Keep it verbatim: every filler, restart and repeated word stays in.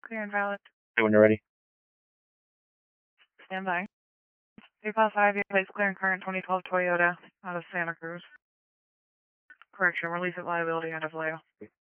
clear and valid. Say when you're ready. Stand by. Three past five, your plate's clear and current twenty twelve Toyota out of Santa Cruz. Correction, release of liability out of Vallejo.